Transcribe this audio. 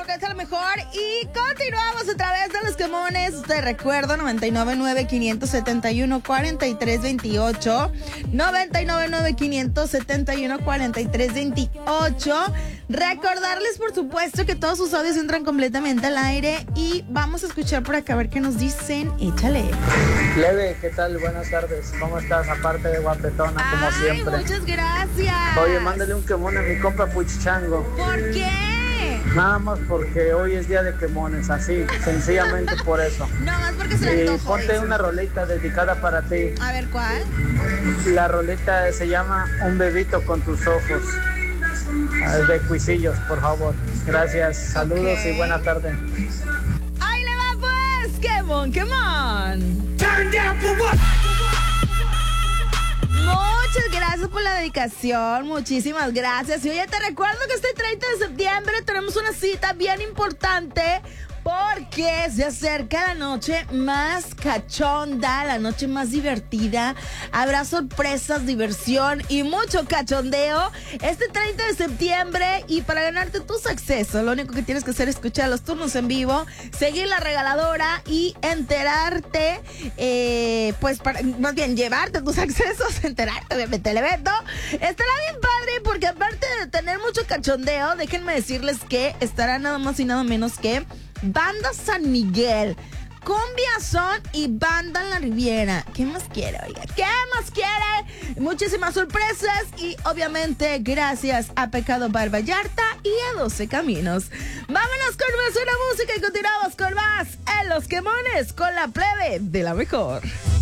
través de lo mejor y continuamos a través de los quemones. Te recuerdo 999-571-4328, 999-571-4328. Recordarles, por supuesto, que todos sus audios entran completamente al aire y vamos a escuchar por acá a ver qué nos dicen. Échale. Leve, ¿qué tal? Buenas tardes. ¿Cómo estás? Aparte de guapetona, como siempre. Muchas gracias. Oye, mándale un quemón a mi compa Puchichango. ¿Por qué? Nada más porque hoy es día de quemones, así, sencillamente por eso. No más porque se le Y antojó. ponte una rolita dedicada para ti. A ver, ¿cuál? La rolita se llama Un bebito con tus ojos. De Cuisillos, por favor. Gracias, saludos y buena tarde. ¡Ahí le va pues! ¡Quemón, quemón! Muchas gracias por la dedicación, muchísimas gracias. Y oye, te recuerdo que este 30 de septiembre tenemos una cita bien importante porque se acerca la noche más cachonda, la noche más divertida. Habrá sorpresas, diversión y mucho cachondeo este 30 de septiembre. Y para ganarte tus accesos, lo único que tienes que hacer es escuchar los turnos en vivo, seguir la regaladora y enterarte, más bien llevarte tus accesos, enterarte obviamente del evento. Estará bien padre porque aparte de tener mucho cachondeo, déjenme decirles que estará nada más y nada menos que Banda San Miguel, Cumbia Son y Banda La Riviera. ¿Qué más quiere, oiga? ¿Qué más quiere? Muchísimas sorpresas y obviamente gracias a Pecado Bar Vallarta y a 12 Caminos. Vámonos con más una música y continuamos con más en Los Quemones con la plebe de la mejor.